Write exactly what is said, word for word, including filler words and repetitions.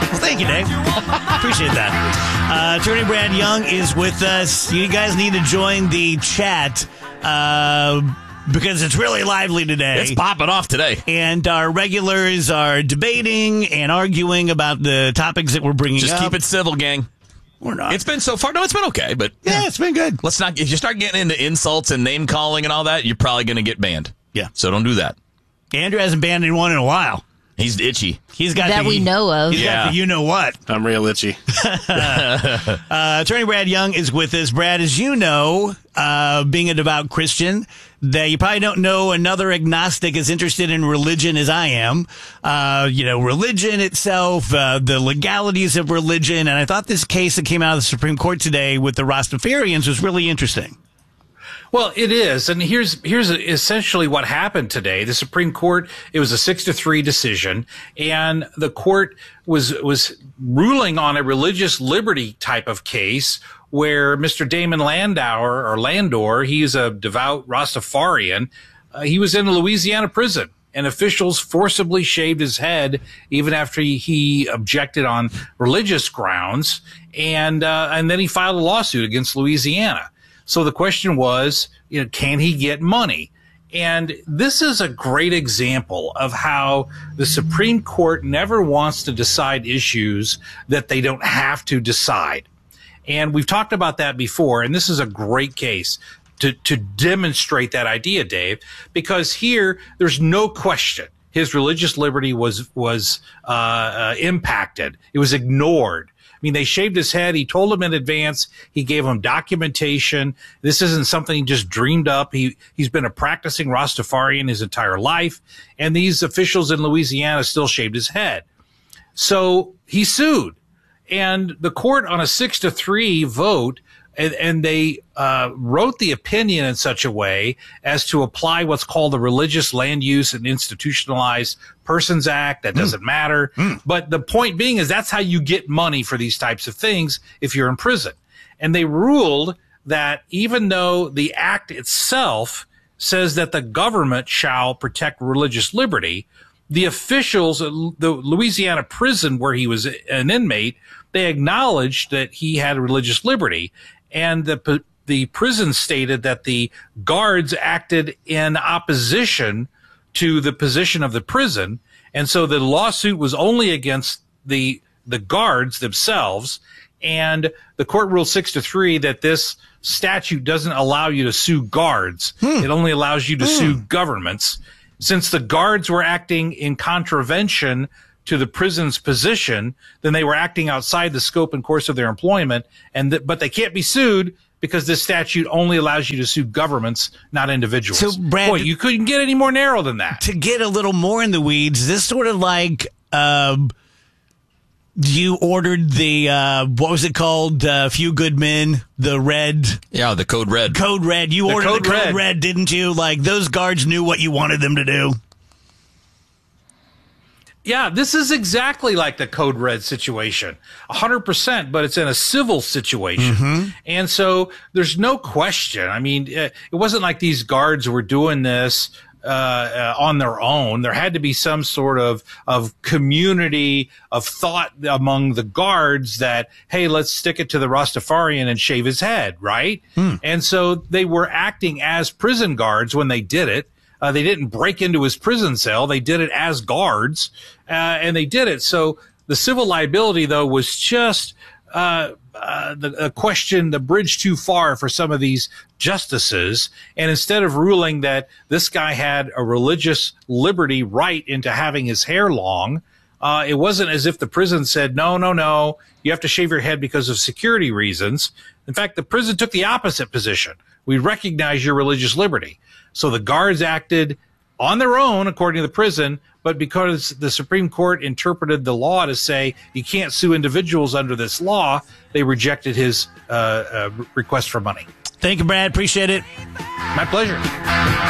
Well, thank you, Dave. Appreciate that. Uh, Attorney Brad Young is with us. You guys need to join the chat uh, because it's really lively today. It's popping off today. And our regulars are debating and arguing about the topics that we're bringing Just up. keep it civil, gang. We're not. It's been so far. No, it's been okay, but yeah, it's been good. Let's not. If you start getting into insults and name calling and all that, you're probably going to get banned. Yeah. So don't do that. Andrew hasn't banned anyone in a while. He's itchy. He's got that the, we know of. He's Yeah. got the you know what. I'm real itchy. uh, Attorney Brad Young is with us. Brad, as you know, uh, being a devout Christian, that you probably don't know another agnostic as interested in religion as I am. Uh, you know, religion itself, uh, the legalities of religion. And I thought this case that came out of the Supreme Court today with the Rastafarians was really interesting. Well, it is. And here's here's essentially what happened today. The Supreme Court, it was a six to three decision, and the court was was ruling on a religious liberty type of case where Mister Damon Landauer or Landor, he's a devout Rastafarian, uh, he was in a Louisiana prison. And officials forcibly shaved his head even after he, he objected on religious grounds. And uh, and then he filed a lawsuit against Louisiana. So the question was, you know, can he get money? And this is a great example of how the Supreme Court never wants to decide issues that they don't have to decide. And we've talked about that before, and this is a great case to, to demonstrate that idea, Dave, because here there's no question his religious liberty was, was uh, uh, impacted. It was ignored. I mean, they shaved his head. He told them in advance. He gave them documentation. This isn't something he just dreamed up. He, he's been a practicing Rastafarian his entire life. And these officials in Louisiana still shaved his head. So he sued. And the court on a six to three vote, and, and they uh, wrote the opinion in such a way as to apply what's called the Religious Land Use and Institutionalized Persons Act. That doesn't mm. matter. Mm. But the point being is that's how you get money for these types of things if you're in prison. And they ruled that even though the act itself says that the government shall protect religious liberty, the officials at the Louisiana prison where he was an inmate, they acknowledged that he had religious liberty. And the the prison stated that the guards acted in opposition to the position of the prison, and so the lawsuit was only against the the guards themselves. And the court ruled six to three that this statute doesn't allow you to sue guards; hmm. it only allows you to hmm. sue governments. Since the guards were acting in contravention to the prison's position, then they were acting outside the scope and course of their employment, and th- but they can't be sued because this statute only allows you to sue governments, not individuals. So, Brad, boy, you couldn't get any more narrow than that. To get a little more in the weeds, this sort of like um, you ordered the uh, what was it called? Uh, Few Good Men, the red. Yeah, the Code Red. Code Red. You the ordered Code the Code Red. Red, didn't you? Like those guards knew what you wanted them to do. Yeah, this is exactly like the Code Red situation, one hundred percent, but it's in a civil situation. Mm-hmm. And so there's no question. I mean, it, it wasn't like these guards were doing this uh, uh, on their own. There had to be some sort of, of community of thought among the guards that, hey, let's stick it to the Rastafarian and shave his head, right? Hmm. And so they were acting as prison guards when they did it. Uh, they didn't break into his prison cell. They did it as guards, uh, and they did it. So the civil liability, though, was just uh, uh, the a question, the bridge too far for some of these justices. And instead of ruling that this guy had a religious liberty right into having his hair long, uh, it wasn't as if the prison said, no, no, no, you have to shave your head because of security reasons. In fact, the prison took the opposite position. We recognize your religious liberty. So the guards acted on their own, according to the prison, but because the Supreme Court interpreted the law to say you can't sue individuals under this law, they rejected his uh, uh, request for money. Thank you, Brad. Appreciate it. My pleasure.